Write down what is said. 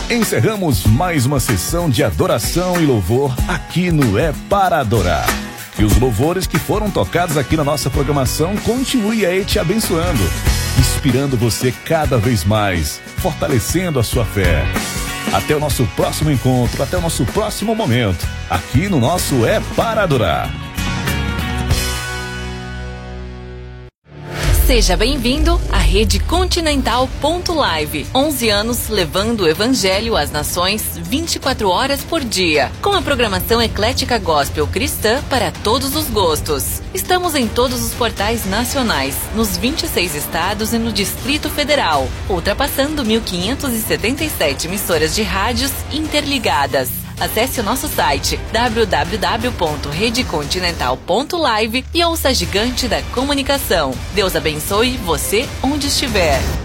Encerramos mais uma sessão de adoração e louvor aqui no É Para Adorar. Que os louvores que foram tocados aqui na nossa programação continuem aí te abençoando, inspirando você cada vez mais, fortalecendo a sua fé. Até o nosso próximo encontro, até o nosso próximo momento, aqui no nosso É Para Adorar. Seja bem-vindo à Rede Continental.live. 11 anos levando o Evangelho às nações 24 horas por dia. Com a programação eclética gospel cristã para todos os gostos. Estamos em todos os portais nacionais, nos 26 estados e no Distrito Federal, ultrapassando 1.577 emissoras de rádios interligadas. Acesse o nosso site www.redecontinental.live e ouça a gigante da comunicação. Deus abençoe você onde estiver.